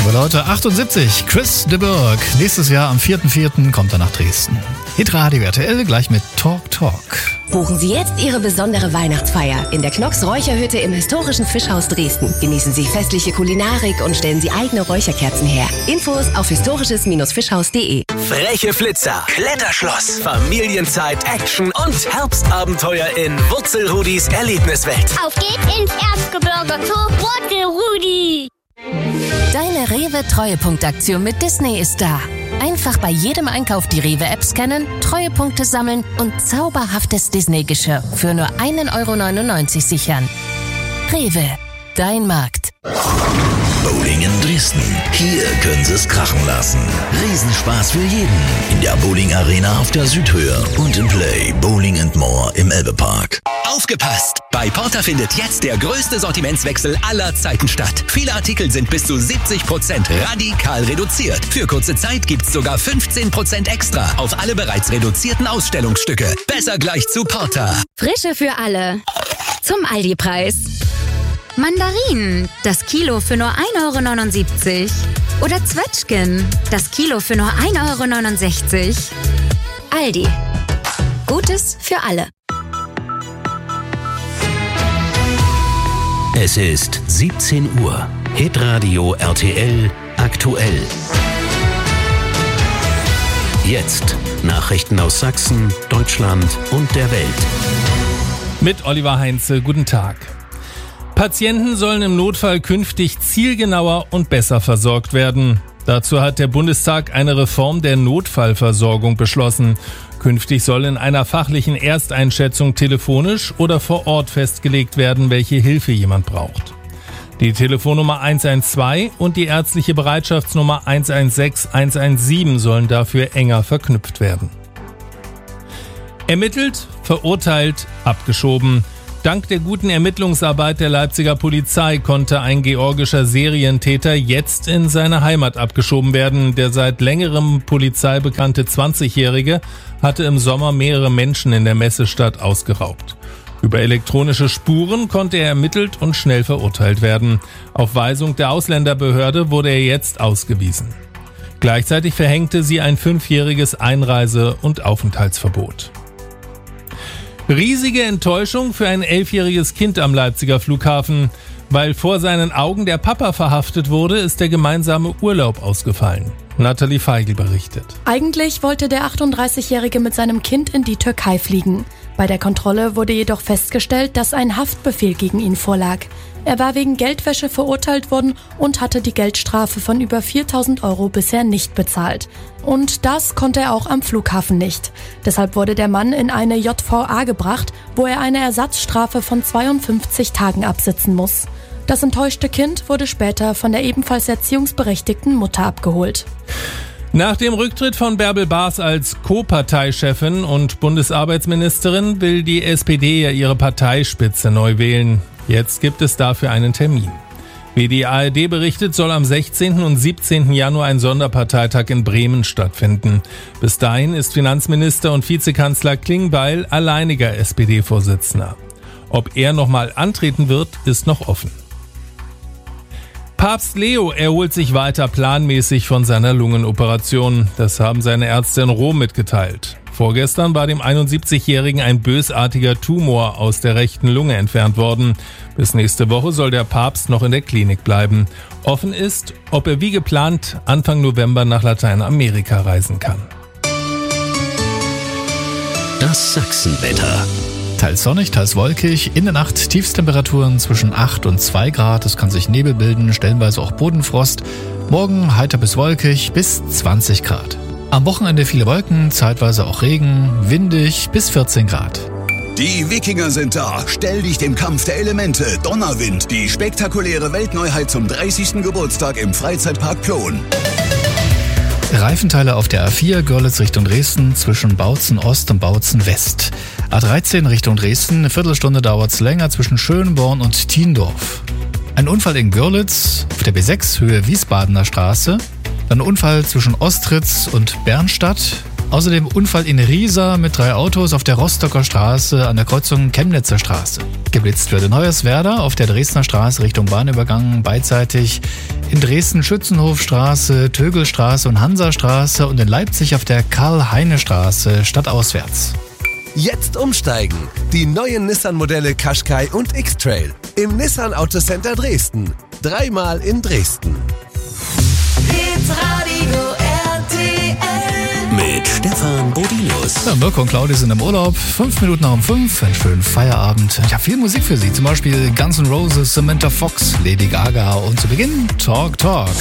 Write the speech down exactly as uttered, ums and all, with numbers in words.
Wurde heute achtundsiebzig. Chris de Burgh. Nächstes Jahr am vierten vierten kommt er nach Dresden. Hitradio R T L gleich mit Talk Talk. Buchen Sie jetzt Ihre besondere Weihnachtsfeier in der Knox Räucherhütte im historischen Fischhaus Dresden. Genießen Sie festliche Kulinarik und stellen Sie eigene Räucherkerzen her. Infos auf historisches Fischhaus punkt de. Freche Flitzer, Kletterschloss, Familienzeit, Action und Herbstabenteuer in Wurzelrudis Erlebniswelt. Auf geht's ins Erzgebirge zu Wurzelrudi. Deine Rewe-Treuepunktaktion mit Disney ist da. Einfach bei jedem Einkauf die Rewe-App scannen, Treuepunkte sammeln und zauberhaftes Disney-Geschirr für nur ein Euro neunundneunzig sichern. Rewe, dein Markt. Bowling in Dresden. Hier können Sie es krachen lassen. Riesenspaß für jeden. In der Bowling Arena auf der Südhöhe und im Play Bowling and More im Elbepark. Aufgepasst! Bei Porter findet jetzt der größte Sortimentswechsel aller Zeiten statt. Viele Artikel sind bis zu siebzig Prozent radikal reduziert. Für kurze Zeit gibt's sogar fünfzehn Prozent extra auf alle bereits reduzierten Ausstellungsstücke. Besser gleich zu Porter. Frische für alle. Zum Aldi-Preis. Mandarinen, das Kilo für nur ein Euro neunundsiebzig. Oder Zwetschgen, das Kilo für nur ein Euro neunundsechzig. Aldi. Gutes für alle. Es ist siebzehn Uhr. Hitradio R T L aktuell. Jetzt Nachrichten aus Sachsen, Deutschland und der Welt. Mit Oliver Heinze, guten Tag. Patienten sollen im Notfall künftig zielgenauer und besser versorgt werden. Dazu hat der Bundestag eine Reform der Notfallversorgung beschlossen. Künftig soll in einer fachlichen Ersteinschätzung telefonisch oder vor Ort festgelegt werden, welche Hilfe jemand braucht. Die Telefonnummer eins eins zwei und die ärztliche Bereitschaftsnummer eins eins sechs eins eins sieben sollen dafür enger verknüpft werden. Ermittelt, verurteilt, abgeschoben. Dank der guten Ermittlungsarbeit der Leipziger Polizei konnte ein georgischer Serientäter jetzt in seine Heimat abgeschoben werden. Der seit längerem Polizei bekannte zwanzigjährige hatte im Sommer mehrere Menschen in der Messestadt ausgeraubt. Über elektronische Spuren konnte er ermittelt und schnell verurteilt werden. Auf Weisung der Ausländerbehörde wurde er jetzt ausgewiesen. Gleichzeitig verhängte sie ein fünfjähriges Einreise- und Aufenthaltsverbot. Riesige Enttäuschung für ein elfjähriges Kind am Leipziger Flughafen. Weil vor seinen Augen der Papa verhaftet wurde, ist der gemeinsame Urlaub ausgefallen. Nathalie Feigl berichtet. Eigentlich wollte der achtunddreißigjährige mit seinem Kind in die Türkei fliegen. Bei der Kontrolle wurde jedoch festgestellt, dass ein Haftbefehl gegen ihn vorlag. Er war wegen Geldwäsche verurteilt worden und hatte die Geldstrafe von über viertausend Euro bisher nicht bezahlt. Und das konnte er auch am Flughafen nicht. Deshalb wurde der Mann in eine J V A gebracht, wo er eine Ersatzstrafe von zweiundfünfzig Tagen absitzen muss. Das enttäuschte Kind wurde später von der ebenfalls erziehungsberechtigten Mutter abgeholt. Nach dem Rücktritt von Bärbel Baas als Co-Parteichefin und Bundesarbeitsministerin will die S P D ja ihre Parteispitze neu wählen. Jetzt gibt es dafür einen Termin. Wie die A R D berichtet, soll am sechzehnten und siebzehnten Januar ein Sonderparteitag in Bremen stattfinden. Bis dahin ist Finanzminister und Vizekanzler Klingbeil alleiniger S P D-Vorsitzender. Ob er nochmal antreten wird, ist noch offen. Papst Leo erholt sich weiter planmäßig von seiner Lungenoperation. Das haben seine Ärzte in Rom mitgeteilt. Vorgestern war dem einundsiebzigjährigen ein bösartiger Tumor aus der rechten Lunge entfernt worden. Bis nächste Woche soll der Papst noch in der Klinik bleiben. Offen ist, ob er wie geplant Anfang November nach Lateinamerika reisen kann. Das Sachsenwetter. Teils sonnig, teils wolkig. In der Nacht Tiefstemperaturen zwischen acht und zwei Grad. Es kann sich Nebel bilden, stellenweise auch Bodenfrost. Morgen heiter bis wolkig bis zwanzig Grad. Am Wochenende viele Wolken, zeitweise auch Regen, windig bis vierzehn Grad. Die Wikinger sind da. Stell dich dem Kampf der Elemente. Donnerwind, die spektakuläre Weltneuheit zum dreißigsten Geburtstag im Freizeitpark Plon. Reifenteile auf der A vier Görlitz Richtung Dresden zwischen Bautzen Ost und Bautzen West. A dreizehn Richtung Dresden, eine Viertelstunde dauert's länger zwischen Schönborn und Thiendorf. Ein Unfall in Görlitz auf der B sechs Höhe Wiesbadener Straße. Dann ein Unfall zwischen Ostritz und Bernstadt. Außerdem Unfall in Riesa mit drei Autos auf der Rostocker Straße an der Kreuzung Chemnitzer Straße. Geblitzt wird in Hoyerswerda auf der Dresdner Straße Richtung Bahnübergang beidseitig, in Dresden Schützenhofstraße, Tögelstraße und Hansastraße und in Leipzig auf der Karl-Heine-Straße stadtauswärts. Jetzt umsteigen. Die neuen Nissan-Modelle Qashqai und X-Trail im Nissan Autocenter Dresden. Dreimal in Dresden. Hitradio R T L mit Stefan Bodinus. Ja, Mirko und Claudia sind im Urlaub. Fünf Minuten nach um fünf, einen schönen Feierabend. Ich habe viel Musik für Sie, zum Beispiel Guns N' Roses, Samantha Fox, Lady Gaga und zu Beginn Talk Talk.